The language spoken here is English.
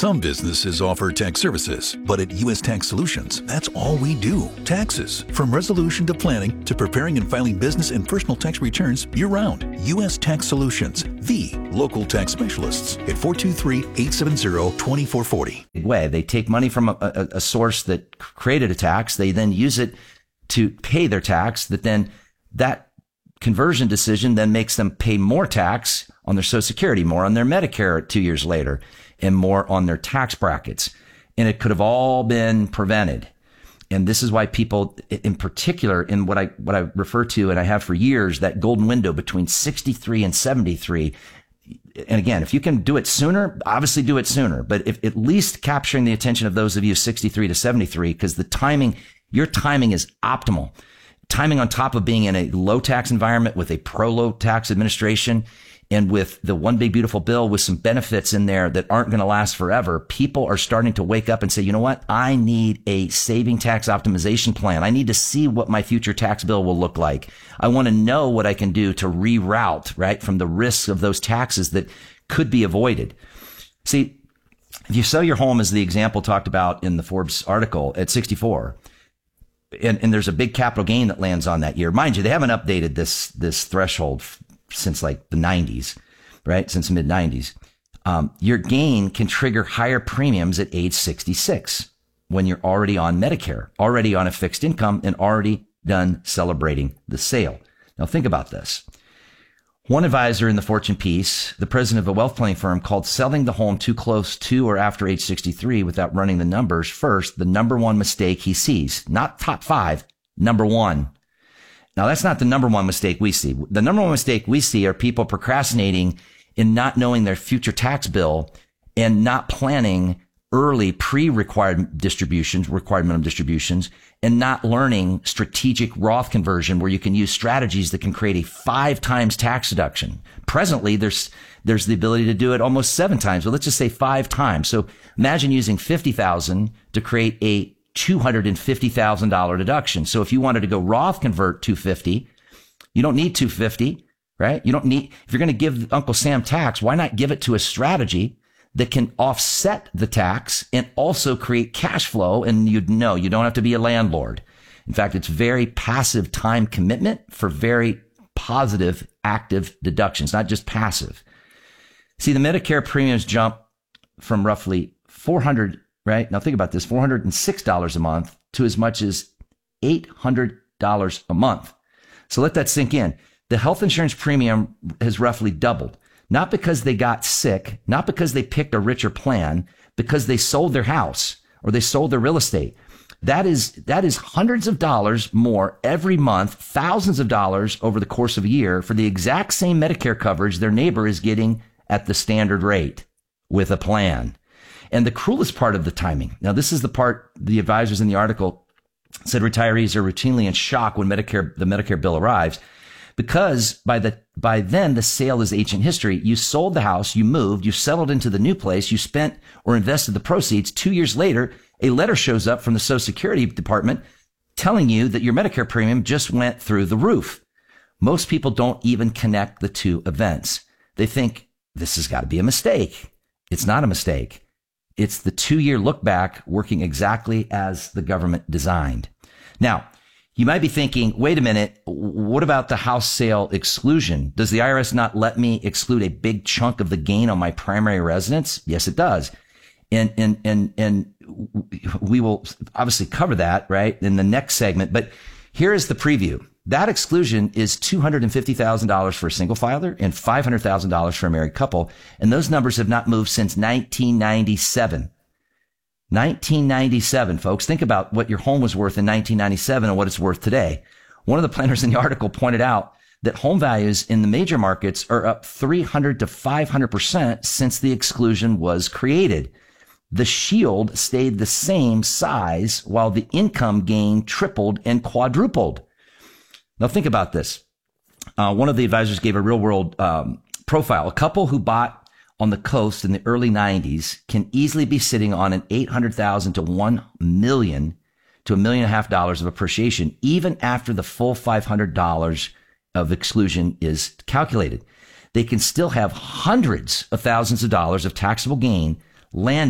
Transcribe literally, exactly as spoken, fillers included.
Some businesses offer tax services, but at U S Tax Solutions, that's all we do. Taxes. From resolution to planning to preparing and filing business and personal tax returns year-round. U S Tax Solutions, the local tax specialists at four two three, eight seven zero, two four four zero. Way. They take money from a, a, a source that created a tax. They then use it to pay their tax, that then that conversion decision then makes them pay more tax on their Social Security, more on their Medicare two years later, and more on their tax brackets. And it could have all been prevented. And this is why people, in particular, in what I what I refer to, and I have for years, that golden window between sixty-three and seventy-three. And again, if you can do it sooner, obviously do it sooner. But if at least capturing the attention of those of you sixty-three to seventy-three, because the timing, your timing is optimal. Timing on top of being in a low tax environment with a pro-low tax administration, and with the one big beautiful bill with some benefits in there that aren't going to last forever, people are starting to wake up and say, you know what? I need a saving tax optimization plan. I need to see what my future tax bill will look like. I want to know what I can do to reroute, right, from the risks of those taxes that could be avoided. See, if you sell your home, as the example talked about in the Forbes article, at sixty-four, and, and there's a big capital gain that lands on that year. Mind you, they haven't updated this, this threshold since like the nineties, right? Since the mid nineties. Um, your gain can trigger higher premiums at age sixty-six when you're already on Medicare, already on a fixed income, and already done celebrating the sale. Now think about this. One advisor in the Fortune piece, the president of a wealth planning firm, called selling the home too close to or after age sixty-three without running the numbers first the number one mistake he sees. Not top five, number one. Now, that's not the number one mistake we see. The number one mistake we see are people procrastinating in not knowing their future tax bill and not planning early pre-required distributions, required minimum distributions, and not learning strategic Roth conversion where you can use strategies that can create a five times tax deduction. Presently, there's there's the ability to do it almost seven times, but let's just say five times. So imagine using fifty thousand dollars to create a two hundred fifty thousand dollars deduction. So if you wanted to go Roth convert two hundred fifty thousand dollars, you don't need two hundred fifty thousand dollars, right? You don't need, if you're going to give Uncle Sam tax, why not give it to a strategy that can offset the tax and also create cash flow? And you'd know you don't have to be a landlord. In fact, it's very passive time commitment for very positive, active deductions, not just passive. See, the Medicare premiums jump from roughly four hundred, right? Now think about this, four hundred six dollars a month to as much as eight hundred dollars a month. So let that sink in. The health insurance premium has roughly doubled, not because they got sick, not because they picked a richer plan, because they sold their house or they sold their real estate. That is, that is hundreds of dollars more every month, thousands of dollars over the course of a year for the exact same Medicare coverage their neighbor is getting at the standard rate with a plan. And the cruelest part of the timing. Now, this is the part the advisors in the article said retirees are routinely in shock when Medicare, the Medicare bill arrives, because by the, by then the sale is ancient history. You sold the house, you moved, you settled into the new place, you spent or invested the proceeds. Two years later, a letter shows up from the Social Security Department telling you that your Medicare premium just went through the roof. Most people don't even connect the two events. They think this has got to be a mistake. It's not a mistake. It's the two-year look back working exactly as the government designed. Now, you might be thinking, wait a minute, what about the house sale exclusion? Does the I R S not let me exclude a big chunk of the gain on my primary residence? Yes, it does. And, and, and, and we will obviously cover that, right, in the next segment. But here is the preview. That exclusion is two hundred fifty thousand dollars for a single filer and five hundred thousand dollars for a married couple. And those numbers have not moved since nineteen ninety-seven. nineteen ninety-seven, folks. Think about what your home was worth in nineteen ninety-seven and what it's worth today. One of the planners in the article pointed out that home values in the major markets are up three hundred to five hundred percent since the exclusion was created. The shield stayed the same size while the income gain tripled and quadrupled. Now think about this. Uh, one of the advisors gave a real world um, profile. A couple who bought on the coast in the early nineties can easily be sitting on an eight hundred thousand to one million to a million and a half dollars of appreciation, even after the full five hundred dollars of exclusion is calculated. They can still have hundreds of thousands of dollars of taxable gain land